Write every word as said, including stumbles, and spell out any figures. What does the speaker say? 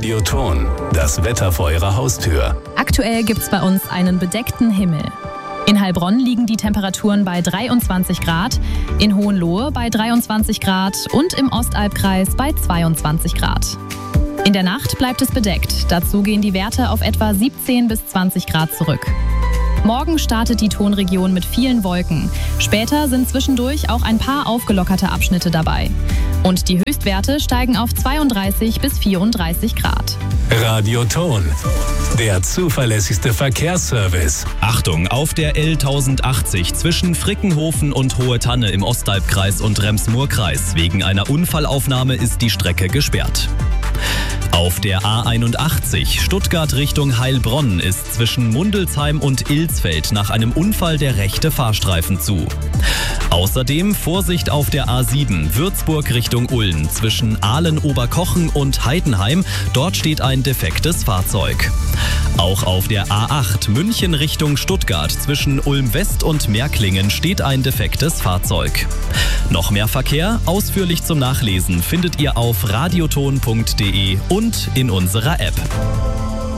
Radioton, das Wetter vor Ihrer Haustür. Aktuell gibt's bei uns einen bedeckten Himmel. In Heilbronn liegen die Temperaturen bei dreiundzwanzig Grad, in Hohenlohe bei dreiundzwanzig Grad und im Ostalbkreis bei zweiundzwanzig Grad. In der Nacht bleibt es bedeckt, dazu gehen die Werte auf etwa siebzehn bis zwanzig Grad zurück. Morgen startet die Tonregion mit vielen Wolken. Später sind zwischendurch auch ein paar aufgelockerte Abschnitte dabei. Und die Höchstwerte steigen auf zweiunddreißig bis vierunddreißig Grad. Radioton, der zuverlässigste Verkehrsservice. Achtung, auf der L tausendachtzig zwischen Frickenhofen und Hohe Tanne im Ostalbkreis und Rems-Murr-Kreis. Wegen einer Unfallaufnahme ist die Strecke gesperrt. Auf der A einundachtzig Stuttgart Richtung Heilbronn ist zwischen Mundelsheim und Ilsfeld nach einem Unfall der rechte Fahrstreifen zu. Außerdem Vorsicht auf der A sieben Würzburg Richtung Ulm zwischen Ahlen-Oberkochen und Heidenheim. Dort steht ein defektes Fahrzeug. Auch auf der A acht München Richtung Stuttgart zwischen Ulm West und Märklingen steht ein defektes Fahrzeug. Noch mehr Verkehr, ausführlich zum Nachlesen, findet ihr auf radioton punkt de und in unserer App.